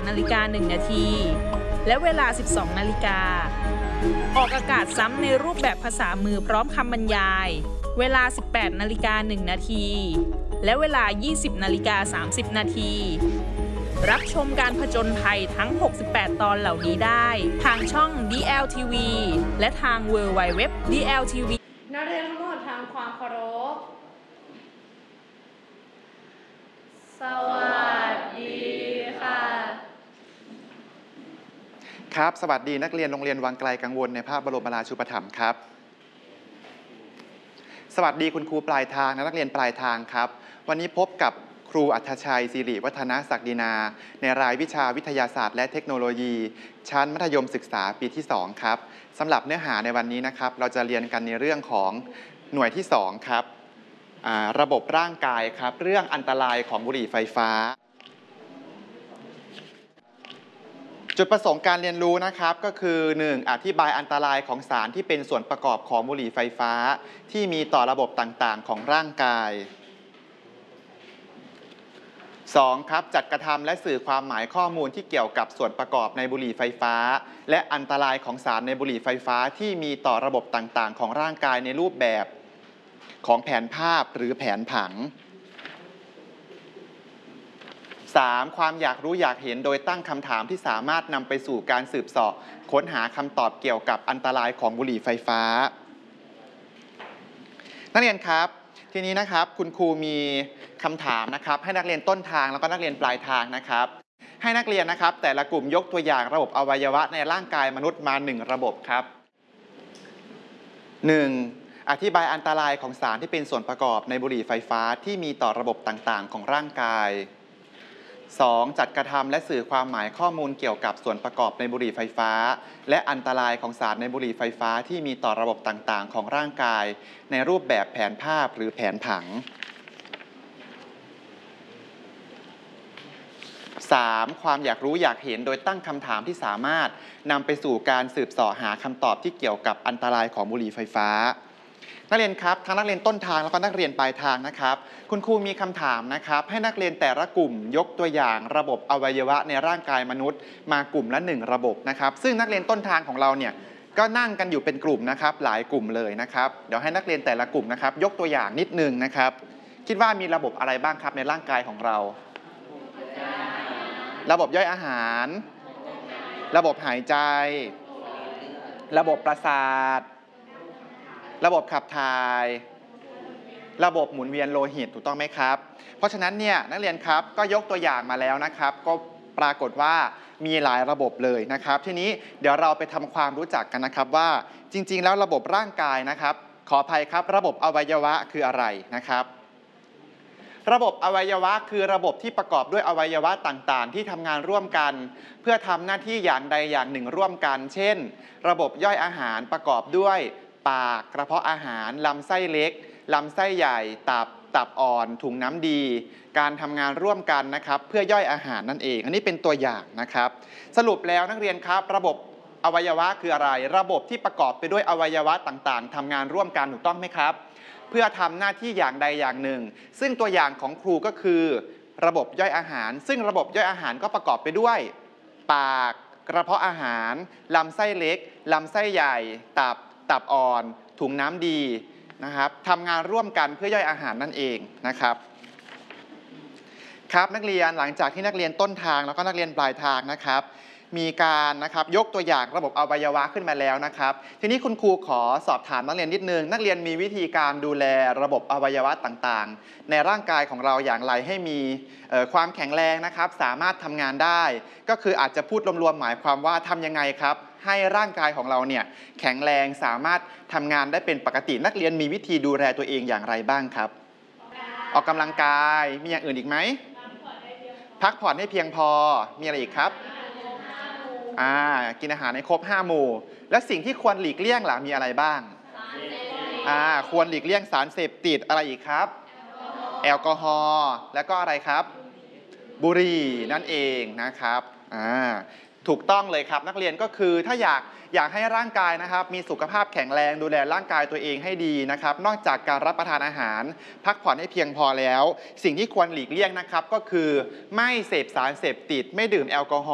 18:01 นาทีและเวลา 12 นาฬิกาออกอากาศซ้ำในรูปแบบภาษามือพร้อมคำบรรยายเวลา 18:01 นาทีและเวลา 20:30 นาทีรับชมการผจญภัยทั้ง 68 ตอนเหล่านี้ได้ทางช่อง DLTV และทาง www DLTV นักเรียนทั้งหมดทำความเคารพสวัสดีค่ะครับสวัสดีนักเรียนโรงเรียนวังไกลกังวลในพระบรมราชูปถัมภ์ครับสวัสดีคุณครูปลายทางและนักเรียนปลายทางครับวันนี้พบกับครูอัธชัยสิริวัฒนศักดินาในรายวิชาวิทยาศาสตร์และเทคโนโลยีชั้นมัธยมศึกษาปีที่2ครับสำหรับเนื้อหาในวันนี้นะครับเราจะเรียนกันในเรื่องของหน่วยที่2ครับระบบร่างกายครับเรื่องอันตรายของบุหรี่ไฟฟ้าจุดประสงค์การเรียนรู้นะครับก็คือ 1. อธิบายอันตรายของสารที่เป็นส่วนประกอบของบุหรี่ไฟฟ้าที่มีต่อระบบต่างๆของร่างกาย 2. ครับจัดกระทำและสื่อความหมายข้อมูลที่เกี่ยวกับส่วนประกอบในบุหรี่ไฟฟ้าและอันตรายของสารในบุหรี่ไฟฟ้าที่มีต่อระบบต่างๆของร่างกายในรูปแบบของแผนภาพหรือแผนผัง 3. ความอยากรู้อยากเห็นโดยตั้งคำถามที่สามารถนำไปสู่การสืบเสาะค้นหาคำตอบเกี่ยวกับอันตรายของบุหรี่ไฟฟ้านักเรียนครับทีนี้นะครับคุณครูมีคำถามนะครับให้นักเรียนต้นทางแล้วก็นักเรียนปลายทางนะครับให้นักเรียนนะครับแต่ละกลุ่มยกตัวอย่างระบบอวัยวะในร่างกายมนุษย์มา1ระบบครับ 1. อธิบายอันตรายของสารที่เป็นส่วนประกอบในบุหรี่ไฟฟ้าที่มีต่อระบบต่างๆของร่างกาย 2. จัดกระทำและสื่อความหมายข้อมูลเกี่ยวกับส่วนประกอบในบุหรี่ไฟฟ้าและอันตรายของสารในบุหรี่ไฟฟ้าที่มีต่อระบบต่างๆของร่างกายในรูปแบบแผนภาพหรือแผนผัง 3. ความอยากรู้อยากเห็นโดยตั้งคำถามที่สามารถนำไปสู่การสืบเสาะหาคำตอบที่เกี่ยวกับอันตรายของบุหรี่ไฟฟ้านักเรียนครับทั้งนักเรียนต้นทางแล้วก็นักเรียนปลายทางนะครับคุณครูมีคำถามนะครับให้นักเรียนแต่ละกลุ่มยกตัวอย่างระบบอวัยวะในร่างกายมนุษย์มากลุ่มละ1ระบบนะครับซึ่งนักเรียนต้นทางของเราเนี่ยก็นั่งกันอยู่เป็นกลุ่มนะครับหลายกลุ่มเลยนะครับเดี๋ยวให้นักเรียนแต่ละกลุ่มนะครับยกตัวอย่างนิดนึงนะครับคิดว่ามีระบบอะไรบ้างครับในร่างกายของเราระบบย่อยอาหารระบบหายใจระบบประสาทระบบขับถ่ายระบบหมุนเวียนโลหิตถูกต้องไหมครับเพราะฉะนั้นเนี่ยนักเรียนครับก็ยกตัวอย่างมาแล้วนะครับก็ปรากฏว่ามีหลายระบบเลยนะครับทีนี้เดี๋ยวเราไปทำความรู้จักกันนะครับว่าจริงๆแล้วระบบร่างกายนะครับขออภัยครับระบบอวัยวะคืออะไรนะครับระบบอวัยวะคือระบบที่ประกอบด้วยอวัยวะต่างๆที่ทำงานร่วมกันเพื่อทำหน้าที่อย่างใดอย่างหนึ่งร่วมกันเช่นระบบย่อยอาหารประกอบด้วยปากกระเพาะอาหารลำไส้เล็กลำไส้ใหญ่ตับอ่อนถุงน้ำดีการทำงานร่วมกันนะครับเพื่อย่อยอาหารนั่นเองอันนี้เป็นตัวอย่างนะครับสรุปแล้วนักเรียนครับระบบอวัยวะคืออะไรระบบที่ประกอบไปด้วยอวัยวะต่างๆทำงานร่วมกันถูกต้องไหมครับเพื่อทำหน้าที่อย่างใดอย่างหนึ่งซึ่งตัวอย่างของครูก็คือระบบย่อยอาหารซึ่งระบบย่อยอาหารก็ประกอบไปด้วยปากกระเพาะอาหารลำไส้เล็กลำไส้ใหญ่ตับอ่อนถุงน้ำดีนะครับทำงานร่วมกันเพื่อย่อยอาหารนั่นเองนะครับครับนักเรียนหลังจากที่นักเรียนต้นทางแล้วก็นักเรียนปลายทางนะครับมีการนะครับยกตัวอย่างระบบอวัยวะขึ้นมาแล้วนะครับทีนี้คุณครูขอสอบถามนักเรียนนิดนึงนักเรียนมีวิธีการดูแลระบบอวัยวะต่างๆในร่างกายของเราอย่างไรให้มีความแข็งแรงนะครับสามารถทำงานได้ก็คืออาจจะพูดรวมๆหมายความว่าทำยังไงครับให้ร่างกายของเราเนี่ยแข็งแรงสามารถทำงานได้เป็นปกตินักเรียนมีวิธีดูแลตัวเองอย่างไรบ้างครับออกกำลังกายมีอย่างอื่นอีกไหมพักผ่อนให้เพียงพอมีอะไรอีกครับกินอาหารให้ครบ5 หมู่และสิ่งที่ควรหลีกเลี่ยงล่ะมีอะไรบ้างควรหลีกเลี่ยงสารเสพติดอะไรอีกครับแอลกอฮอล์แล้วก็อะไรครับบุหรี่นั่นเองนะครับถูกต้องเลยครับนักเรียนก็คือถ้าอยากให้ร่างกายนะครับมีสุขภาพแข็งแรงดูแลร่างกายตัวเองให้ดีนะครับนอกจากการรับประทานอาหารพักผ่อนให้เพียงพอแล้วสิ่งที่ควรหลีกเลี่ยงนะครับก็คือไม่เสพสารเสพติดไม่ดื่มแอลกอฮอล์